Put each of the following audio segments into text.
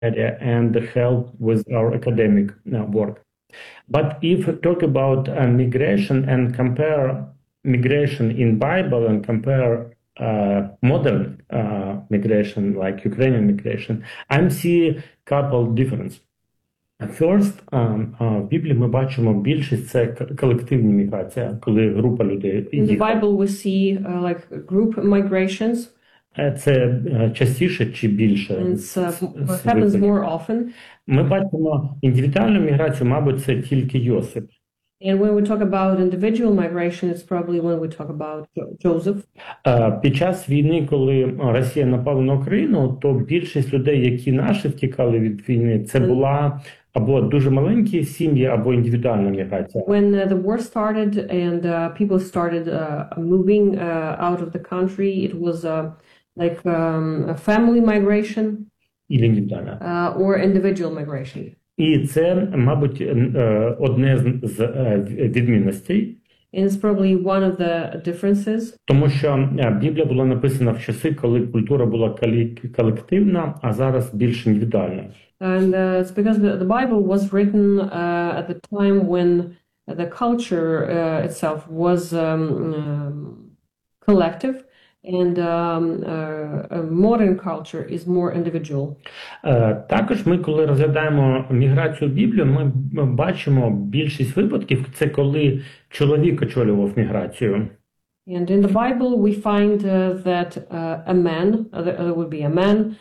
area and help with our academic work. But if we talk about migration and compare migration in Bible and compare modern migration like Ukrainian migration, I see couple difference. First, в Біблії ми бачимо більшість це колективні міграція, коли група людей In the їхала. Bible, we see like group migrations, Це частіше чи більше? and it happens more often. Ми бачимо індивідуальну міграцію, мабуть, це тільки Йосип. And when we talk about individual migration, it's probably when we talk about Joseph. Під час війни, коли Росія напала на Україну, то більшість людей, які наші втікали від війни, це була або дуже маленькі сім'ї, або індивідуальна міграція. When the war started and people started moving out of the country, it was like a family migration or individual migration. І це, мабуть, одне з відмінностей. And it's probably one of the differences. Тому що Біблія була написана в часи, коли культура була колективна, а зараз більш індивідуальна. And it's because the Bible was written at the time when the culture itself was collective, and modern culture is more individual. Також ми, коли розглядаємо міграцію в Біблії, ми бачимо більшість випадків, це коли чоловік очолював міграцію. And in the Bible, we find that a man, there would be a man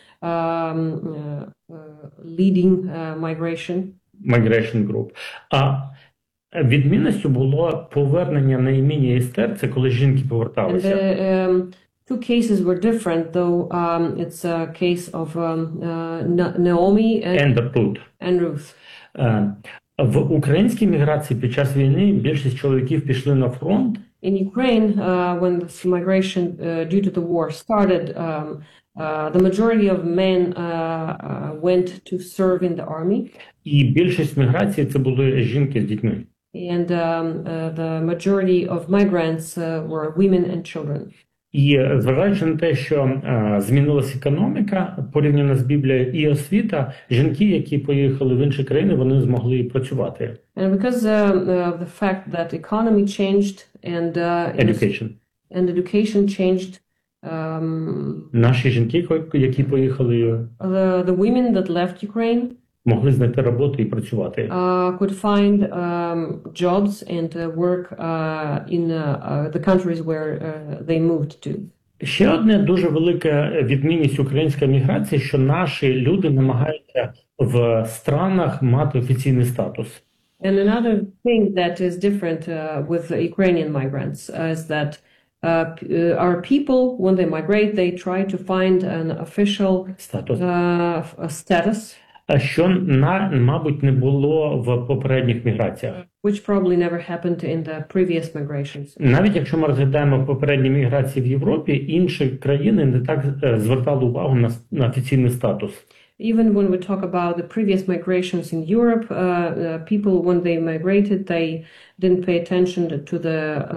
leading migration group. А відмінністю було повернення на ім'я Естер, це коли жінки поверталися. And two cases were different, though it's a case of Naomi and Ruth. В українській міграції під час війни більшість чоловіків пішли на фронт. In Ukraine, when this migration due to the war started, the majority of men went to serve in the army. І більшість міграції це були жінки з дітьми. And the majority of migrants were women and children. І зважаючи на те, що змінилася економіка порівняно з Біблією і освіта, жінки, які поїхали в інші країни, вони змогли працювати. And because of the fact that economy changed and education changed, наші жінки, які поїхали, the women that left Ukraine, могли знайти роботу і працювати. Could find jobs and work in the countries where they moved to. Ще одне дуже велика відмінність української міграції, що наші люди намагаються в странах мати офіційний статус. And another thing that is different with the Ukrainian migrants is that our people, when they migrate, they try to find an official status. Що, мабуть, не було в попередніх міграціях. Which probably never happened in the previous migrations. Навіть якщо ми розглядаємо попередні міграції в Європі, інші країни не так звертали увагу на офіційний статус. Even when we talk about the previous migrations in Europe, people, when they migrated, they didn't pay attention to the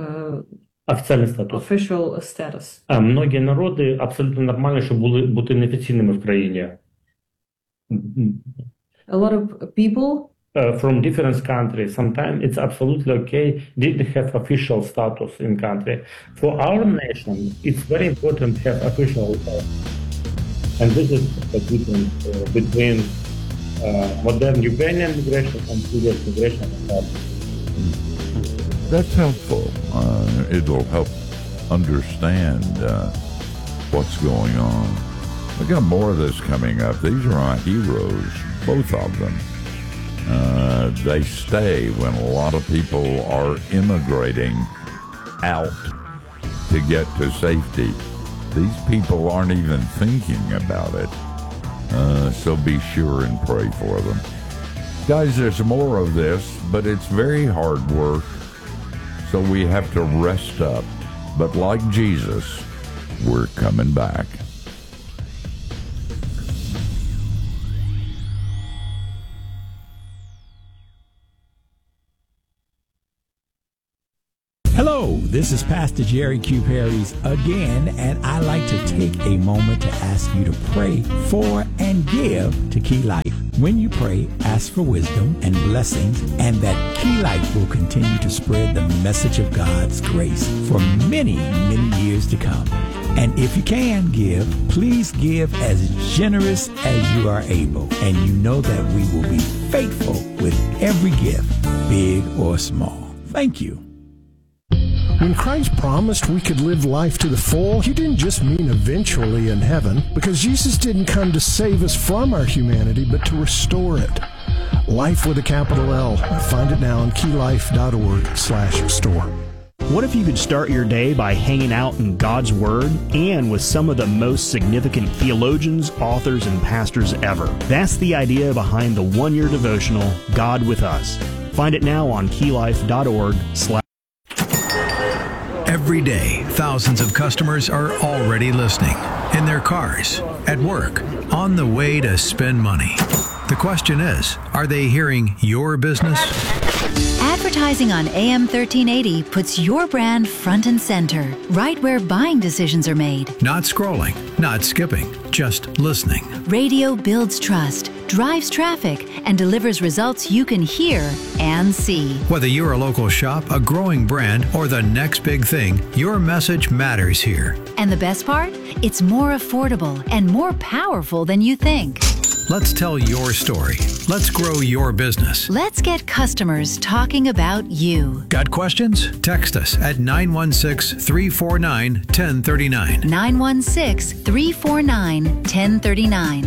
official status. Многі народи абсолютно нормально, щоб бути неофіційними в країні. A lot of people from different countries, sometimes it's absolutely okay, didn't have official status in country. For our nation, it's very important to have official status. And this is the difference between modern Ukrainian migration and previous migration. That's helpful. It'll help understand what's going on. We got more of this coming up. These are my heroes, both of them. They stay when a lot of people are immigrating out to get to safety. These people aren't even thinking about it. So be sure and pray for them. Guys, there's more of this, but it's very hard work. So we have to rest up. But like Jesus, we're coming back. Hello, this is Pastor Jerry Q. Perry's again, and I like to take a moment to ask you to pray for and give to Key Life. When you pray, ask for wisdom and blessings, and that Key Life will continue to spread the message of God's grace for many, many years to come. And if you can give, please give as generous as you are able. And you know that we will be faithful with every gift, big or small. Thank you. When Christ promised we could live life to the full, he didn't just mean eventually in heaven, because Jesus didn't come to save us from our humanity, but to restore it. Life with a capital L. Find it now on keylife.org/restore. What if you could start your day by hanging out in God's Word and with some of the most significant theologians, authors, and pastors ever? That's the idea behind the one-year devotional, God with Us. Find it now on keylife.org/. Every day, thousands of customers are already listening in their cars, at work, on the way to spend money. The question is, are they hearing your business? Advertising on AM 1380 puts your brand front and center, right where buying decisions are made. Not scrolling, not skipping, just listening. Radio builds trust, drives traffic, and delivers results you can hear and see. Whether you're a local shop, a growing brand, or the next big thing, your message matters here. And the best part? It's more affordable and more powerful than you think. Let's tell your story. Let's grow your business. Let's get customers talking about you. Got questions? Text us at 916-349-1039. 916-349-1039.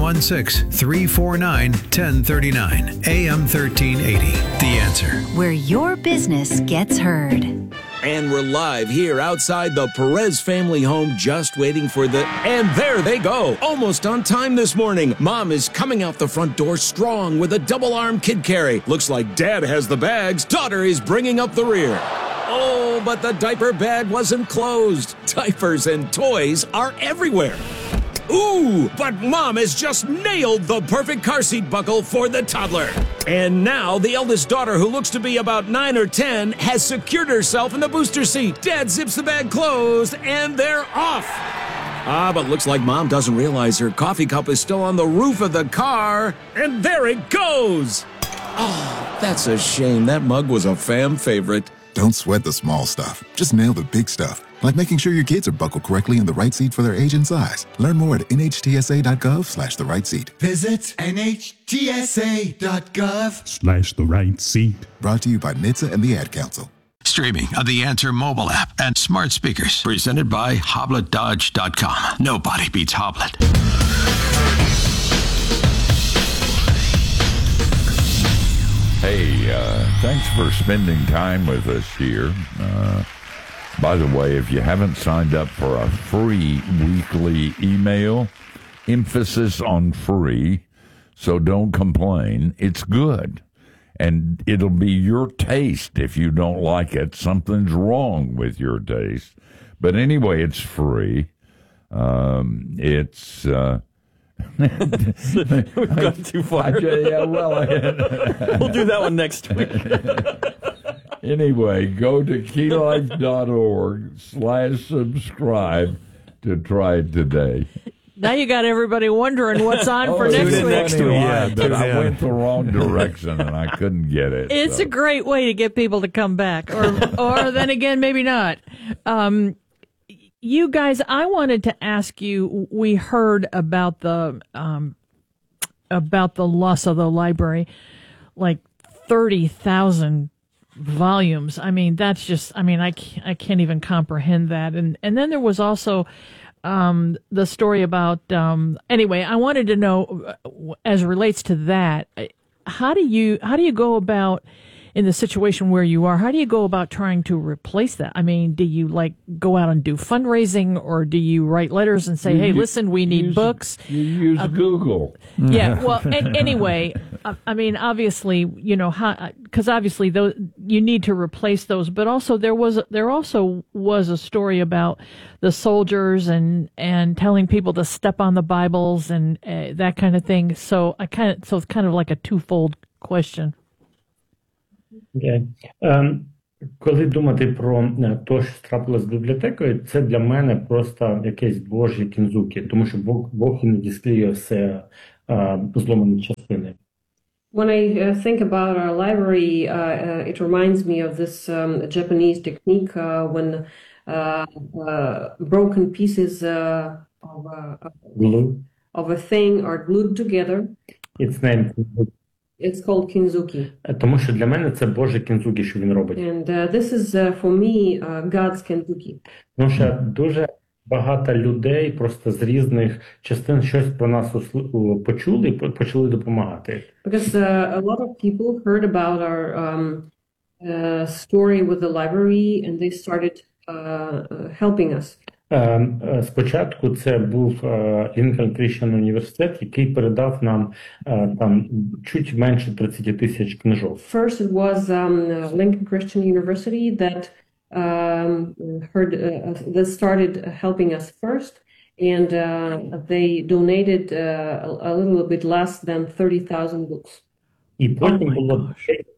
916-349-1039. AM 1380. The Answer. Where your business gets heard. And we're live here outside the Perez family home, just waiting for and there they go, almost on time this morning. Mom is coming out the front door strong with a double-arm kid carry. Looks like Dad has the bags. Daughter is bringing up the rear. Oh, but the diaper bag wasn't closed. Diapers and toys are everywhere. Ooh, but Mom has just nailed the perfect car seat buckle for the toddler. And now the eldest daughter, who looks to be about 9 or 10, has secured herself in the booster seat. Dad zips the bag closed, and they're off. But looks like Mom doesn't realize her coffee cup is still on the roof of the car. And there it goes. Oh, that's a shame. That mug was a fam favorite. Don't sweat the small stuff. Just nail the big stuff. Like making sure your kids are buckled correctly in the right seat for their age and size. Learn more at nhtsa.gov/the right seat. Visit nhtsa.gov/the right seat. Brought to you by NHTSA and the Ad Council. Streaming on the Answer mobile app and smart speakers. Presented by HobletDodge.com. Nobody beats Hoblet. Hey, thanks for spending time with us here. By the way, if you haven't signed up for a free weekly email, emphasis on free, so don't complain. It's good. And it'll be your taste. If you don't like it, something's wrong with your taste. But anyway, it's free. It's... We've gone too far. We'll do that one next week. Anyway, go to keylife.org/subscribe to try it today. Now you got everybody wondering what's on for next week. I went the wrong direction and I couldn't get it. It's a great way to get people to come back, or then again, maybe not. You guys, I wanted to ask you. We heard about the loss of the library, like 30,000 volumes. I mean, that's just. I mean, I can't even comprehend that. And then there was also the story about. Anyway, I wanted to know, as it relates to that, how do you go about, in the situation where you are, how do you go about trying to replace that? I mean, do you go out and do fundraising, or do you write letters and say, hey, listen, we need books? You use Google. Yeah. Well, anyway, I mean, obviously, because obviously you need to replace those, but also there also was a story about the soldiers and telling people to step on the Bibles and that kind of thing. So it's kind of like a twofold question. Okay. Коли думати про те, що трапилось з бібліотекою, це для мене просто якесь божі кінзуки, тому що Бог іноді склеює все зломані частини. When I think about our library, it reminds me of this Japanese technique when broken pieces of a thing are glued together. It's named It's called kinzuki. Тому що для мене це Боже кінзуки, що він робить. And this is for me God's kinzuki. Тому що дуже багато людей просто з різних частин щось про нас почули і почали допомагати. Because a lot of people heard about our story with the library and they started helping us. Спочатку це був Lincoln Christian університет, який передав нам там чуть менше 30 тисяч книжок. First it was Lincoln Christian University that that started helping us first, and they donated a little bit less than 30,000 books. І потім було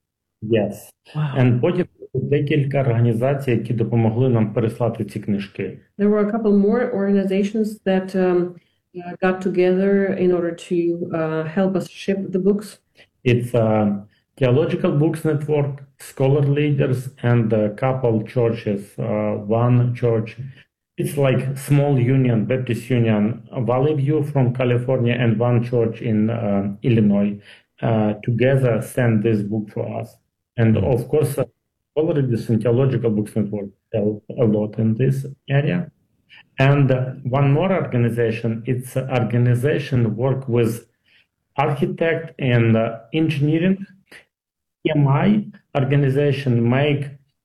потім декілька організацій, які допомогли нам переслати ці книжки. There were a couple more organizations that got together in order to help us ship the books. It's Theological Books Network, Scholar Leaders, and a couple churches. One church, it's like small union, Baptist Union, Valley View from California, and one church in Illinois. Together sent this book for us. And of course, Scholar Leaders and Theological Books Network help a lot in this area. And one more organization, it's an organization work with architect and engineering. TMI organization make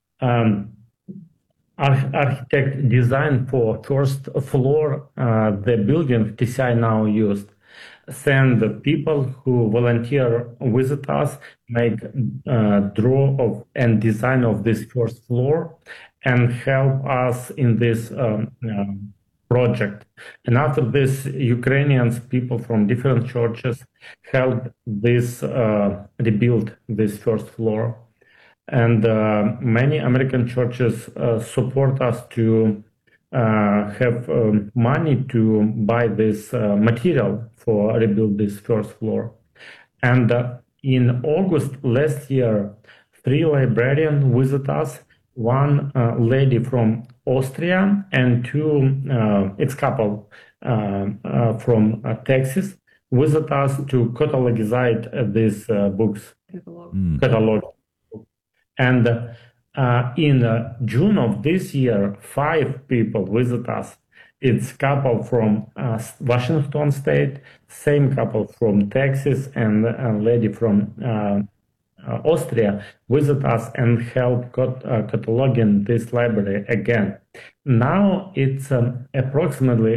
architect design for first floor the building TCI now used. Send people who volunteer visit us, make draw of and design of this first floor, and help us in this project. And after this, Ukrainians, people from different churches, helped this rebuild this first floor. And many American churches support us to have money to buy this material for rebuild this first floor. And in August last year, 3 librarians visit us. One lady from Austria and 2, it's couple from Texas, visit us to catalogize these books. Catalog. And in June of this year, 5 people visit us. It's couple from Washington State, same couple from Texas, and a lady from Austria visit us and help cataloging this library again. Now it's approximately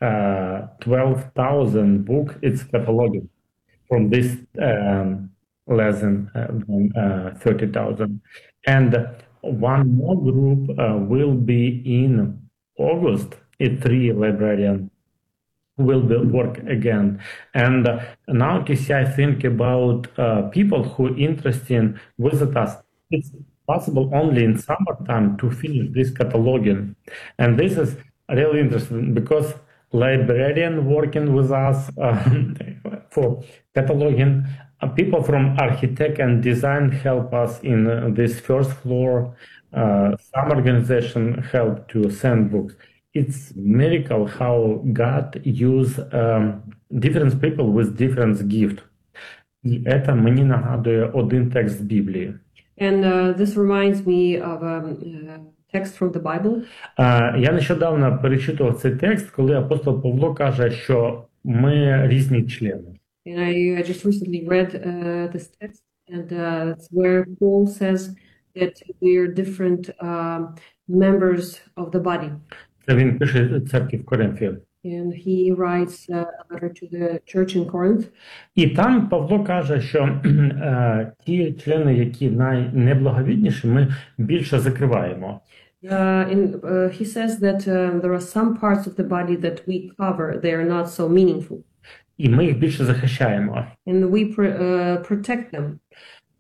12,000 books it's cataloging from this less than 30,000. And one more group will be in August. 3 librarians will work again. And now TCI think about people who interested visit us. It's possible only in summertime to finish this cataloging. And this is really interesting because librarian working with us for cataloging. People from architect and design help us in this first floor. Some organization help to send books. It's miracle how God use different people with different gift. І це мені нагадує один текст з Біблії. And this reminds me of a text from the Bible. Я нещодавно перечитував цей текст, коли апостол Павло каже, що ми різні члени. And I just recently read this text, and it's where Paul says that we are different members of the body. Це він пише церкві в Коринфі. And he writes a letter to the church in Corinth. І там Павло каже, що ті члени, які найнеблаговідніші, ми більше закриваємо. He says that there are some parts of the body that we cover, they are not so meaningful. І ми їх більше захищаємо. And we protect them.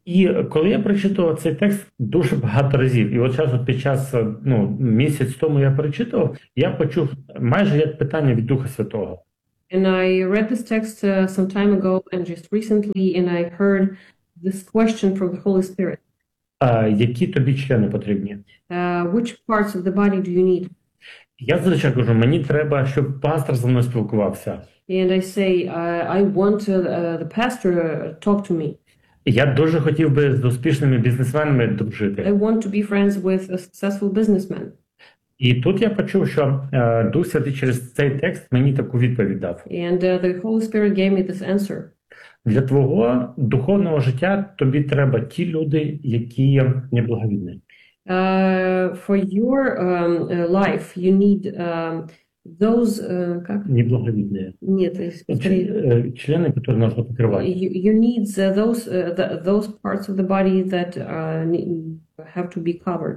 І коли я прочитував цей текст дуже багато разів, і от зараз під час місяць тому я перечитував, я почув майже як питання від Духа Святого. And I read this text some time ago and just recently, and I heard this question from the Holy Spirit. Які тобі члени потрібні? Which parts of the body do you need? Я зазвичай кажу, мені треба, щоб пастор зі мною спілкувався. And I say, I want the pastor talk to me. Я дуже хотів би з успішними бізнесменами дружити. I want to be friends with a successful businessman. І тут я почув, що Дух Святий через цей текст мені таку відповідь дав. And the Holy Spirit gave me this answer. Для твого духовного життя тобі треба ті люди, які неблаговідні. For your life, you need those... Неблаговидные. Нет, члены, которые нужно покрывать. You need those parts of the body that have to be covered.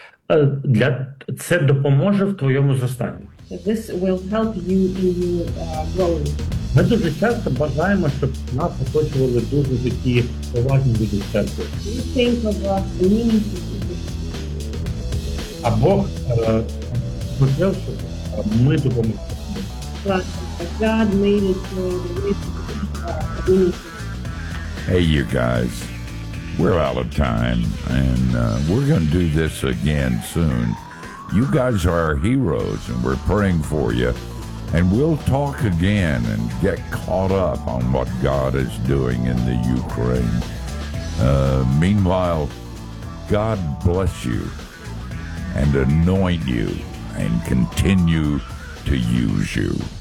Це допоможе в твоєму зростанні. This will help you in your growing. Ми дуже часто бажаємо, щоб нас оточували дуже такі поважні люди в церкві. We think of the meaning А Бог хотів, щоб ми допомогли. God made it Hey, you guys, we're out of time, and we're going to do this again soon. You guys are our heroes, and we're praying for you. And we'll talk again and get caught up on what God is doing in the Ukraine. Meanwhile, God bless you and anoint you and continue to use you.